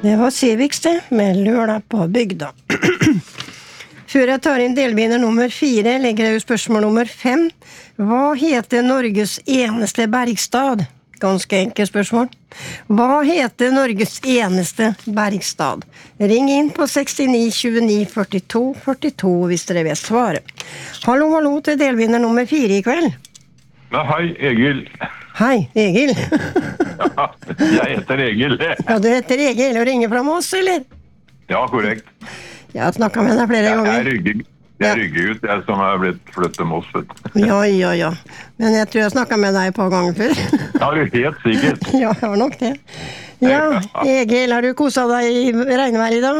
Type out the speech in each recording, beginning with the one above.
Det var Sevix det, med lørdag på bygda. Før jeg tar inn delvinner nummer 4, legger jeg jo spørsmål nummer 5. Hva heter Norges eneste bergstad? Ganske enkelt spørsmål. Hva heter Norges eneste bergstad? Ring inn på 69 29 42 42 hvis dere vet svaret. Hallo, hallo til delvinner nummer 4 i kveld. Ja, hei, Egil. Hei, Egil. Ja, jeg heter Egil. Ja, du heter Egil og ringer fra Moss, eller? Ja, korrekt. Jeg har snakket med deg flere ganger. Jeg rygger ut, jeg som er blitt flyttet til Moss. Ja. Men jeg tror jeg snakket med deg et par ganger før. Ja, det er helt sikkert. Ja, jeg har nok det. Ja, Egil, har du koset deg i regnvær i dag?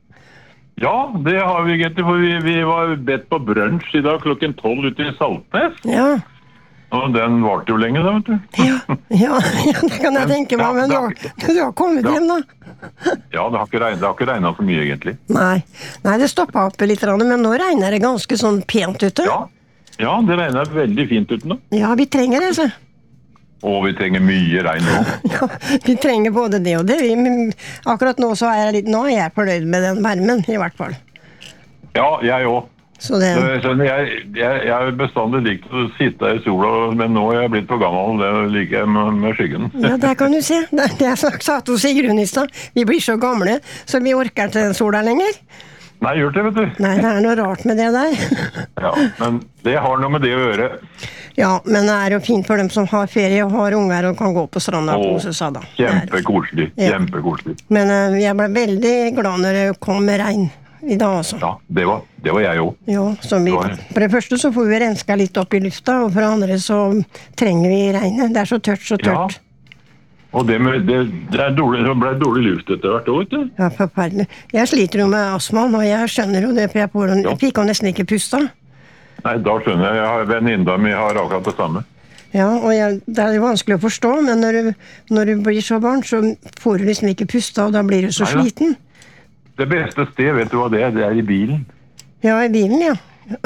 Ja, det har vi egentlig, for vi var bedt på brunch i dag klokken 12 ute i Saltnes. Ja. Og den varte jo lenge da, vet du. Ja, det kan jeg tenke meg, men du har kommet hjem da. Ja, det har ikke regnet så mye egentlig. Nei, det stoppet opp litt, men nå regner det ganske sånn pent ute. Ja, det regner veldig fint ute nå. Ja, vi trenger det, så. Og vi trenger mye regn nå. Ja, vi trenger både det og det. Akkurat nå så er jeg fornøyd med den varmen, i hvert fall. Ja, jeg også. Så det... Jeg har bestandig likt å sitte i sola, men nå er jeg blitt for gammel, det liker jeg med skyggen. Ja, der kan du se. Det sa til Sigrun i stad. Vi blir så gamle, så vi orker ikke den sola lenger. Nei, gjør det, vet du. Nei, det er noe rart med det der. Ja, men det har noe med det å gjøre. Ja, men det er jo fint for dem som har ferie og har unger og kan gå på stranda og kose seg da. Kjempekoselig, kjempekoselig. Men jeg ble veldig glad når det kom med regn i dag også. Ja, det var jeg jo. Ja, for det første så får vi renska litt opp i lufta, og for det andre så trenger vi regnet. Det er så tørt, så tørt. Ja, og det ble dårlig luft etter hvert år, vet du. Ja, forferdelig. Jeg sliter jo med astma, og jeg skjønner jo det, for jeg fikk jo nesten ikke pusta. Nei, da skjønner jeg. Venninna mi har akkurat det samme. Ja, og det er jo vanskelig å forstå, men når du blir så varm, så får du liksom ikke pusta, og da blir du så sliten. Det beste sted, vet du hva det er? Det er i bilen. Ja, i bilen, ja.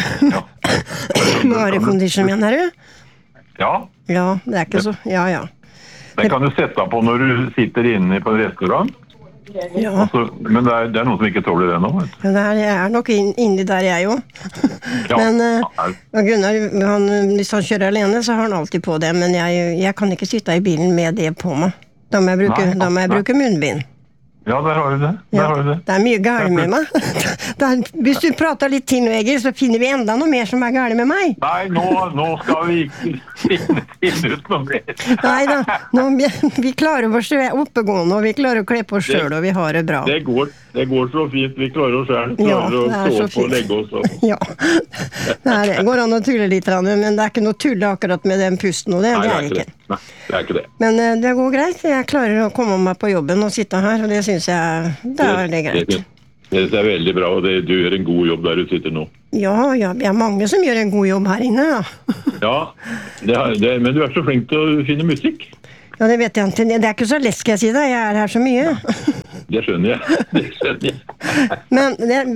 Med aircondition, mener du? Ja. Ja, det er ikke så... Ja. Den kan du sette på når du sitter inne på en restaurant. Ja. Men det er noen som ikke tåler det nå, vet du. Ja, jeg er nok inni der jeg jo. Men Gunnar, hvis han kjører alene, så har han alltid på det. Men jeg kan ikke sitte i bilen med det på meg. Da må jeg bruke munnbind. Ja, der har du det. Det er mye gærlig med meg. Hvis du prater litt til, Egil, så finner vi enda noe mer som er gærlig med meg. Nei, nå skal vi ikke finne ut noe mer. Nei da, vi klarer oss oppegående, og vi klarer å kle på oss selv, og vi har det bra. Det går så fint, vi klarer oss selv. Klarer å stå opp og legge oss. Ja, det går an å tulle litt, men det er ikke noe tull akkurat med den pusten, og det er ikke. Nei, det er ikke det. Men det går greit, jeg klarer å komme meg på jobben og sitte her, og det synes jeg, det er greit. Det er veldig bra, og du gjør en god jobb der du sitter nå. Ja, vi er mange som gjør en god jobb her inne, da. Ja, men du er så flink til å finne musikk. Ja, det vet jeg ikke. Det er ikke så lett, skal jeg si det. Jeg er her så mye. Det skjønner jeg. Men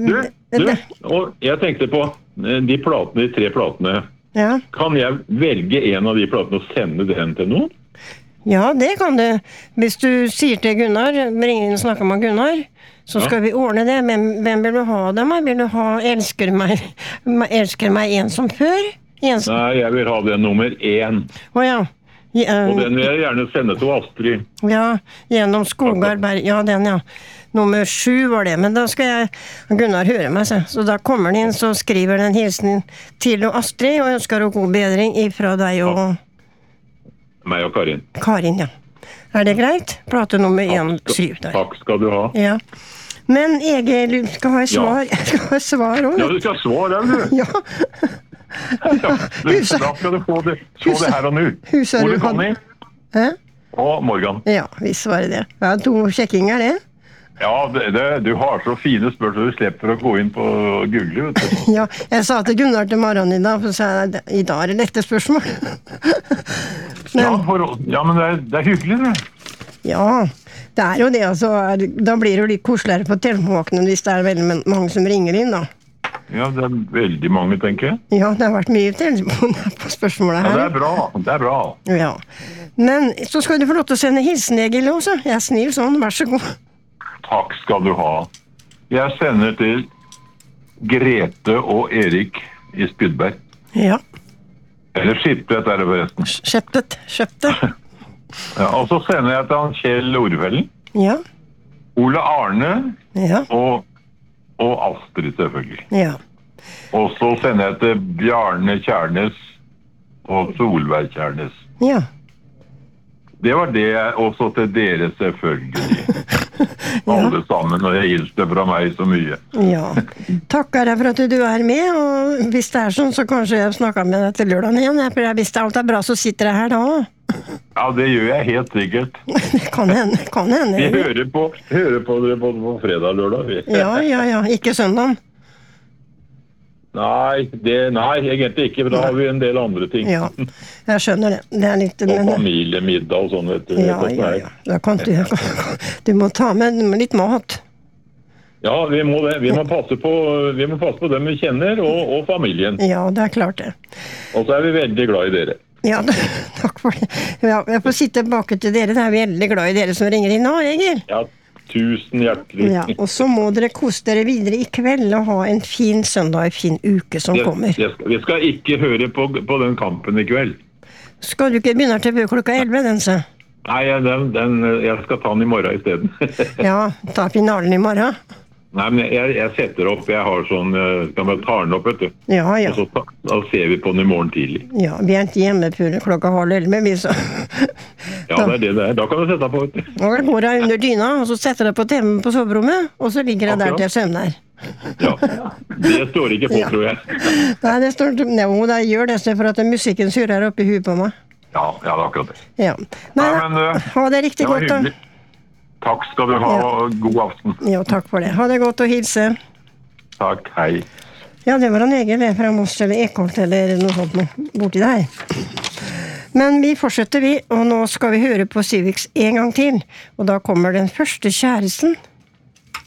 og jeg tenkte på de 3 platene. Ja. Kan jeg velge en av de platene og sende den til noen? Ja, det kan du. Hvis du sier til Gunnar, ringer inn og snakker med Gunnar, så skal vi ordne det. Men hvem vil du ha det med? Vil du ha elsker meg en som før? Nei, jeg vil ha den nummer 1. Åja. Og den vil jeg gjerne sende til Astrid. Ja, gjennom Skogarberg. Ja, den, ja. Nummer 7 var det, men da skal Gunnar høre meg, så da kommer han inn, så skriver den hilsen til Astrid, og ønsker henne god bedring ifra deg og... Meg og Karin. Karin, ja. Er det greit? Plate nummer 1-7 der. Takk skal du ha. Ja. Men Egil, du skal ha et svar. Jeg skal ha et svar også. Ja, du skal ha svar, er du? Ja. Da skal du få det her og nå. Ole Conny og Morgan. Ja, vi svarer det. Det er 2 sjekkinger, det. Ja, du har så fine spørsmål, du slipper å gå inn på Google, vet du. Ja, jeg sa til Gunnar til morgenen i dag, for så sa jeg, i dag er det lette spørsmål. Men det er hyggelig, det. Ja, det er jo det, altså. Da blir det jo litt koseligere på telefonvåknen hvis det er veldig mange som ringer inn, da. Ja, det er veldig mange, tenker jeg. Ja, det har vært mye telefon på spørsmålet her. Ja, det er bra. Ja. Men så skal du få lov til å sende hilsen, Egil, også. Jeg er snill sånn, vær så god. Takk skal du ha. Jeg sender til Grete og Erik i Spydberg. Ja. Eller Skiptvet det forresten. Skiptvet. Ja, og så sender jeg til han Kjell Orefellen. Ja. Ole Arne. Ja. Og Astrid selvfølgelig. Ja. Og så sender jeg til Bjarne Kjærnes og Solveig Kjærnes. Ja. Det var det, også til dere selvfølgelig. Alle sammen, og jeg hilste fra meg så mye. Ja. Takker deg for at du er med, og hvis det er sånn, så kanskje jeg snakker med deg til lørdagen igjen. Hvis det alt er bra, så sitter jeg her da. Ja, det gjør jeg helt sikkert. Det kan hende. Vi hører på dere både på fredag og lørdag. Ja. Ikke søndag. Nei, egentlig ikke, for da har vi en del andre ting. Ja, jeg skjønner det. Det er litt... Og familiemiddag og sånn, vet du. Ja. Da kan du må ta med litt mat. Ja, vi må det. Vi må passe på dem vi kjenner, og familien. Ja, det er klart det. Og så er vi veldig glad i dere. Ja, takk for det. Ja, jeg får sitte bak til dere. Jeg er veldig glad i dere som ringer inn nå, Egil. Ja, tusen hjertelig. Ja, og så må dere kose dere videre i kveld og ha en fin søndag, en fin uke som kommer. Vi skal ikke høre på den kampen i kveld. Skal du ikke begynne til klokka 11, den så? Nei, jeg skal ta den i morgen i stedet. Ja, ta finalen i morgen. Nei, men jeg setter opp, jeg har sånn, kan bare ta den opp, vet du. Ja. Og så da ser vi på den i morgen tidlig. Ja, vi er ikke hjemme før klokka 10:30, vi så. Ja, det er det. Da kan du sette deg på, vet du. Og da går jeg under dyna, og så setter jeg på TV på soverommet, og så ligger jeg der til jeg søvner. Ja, det står ikke på, tror jeg. Nei, det gjør det, for at musikken surrer opp i huet på meg. Ja, det er akkurat det. Ja. Nei, ha det riktig godt da. Takk skal du ha, og god aften. Ja, takk for det. Ha det godt å hilse. Takk, hei. Ja, det var en egen fra Moss eller Ekholt eller noe sånt borti der. Men vi fortsetter og nå skal vi høre på Civics en gang til. Og da kommer den første kjæresten.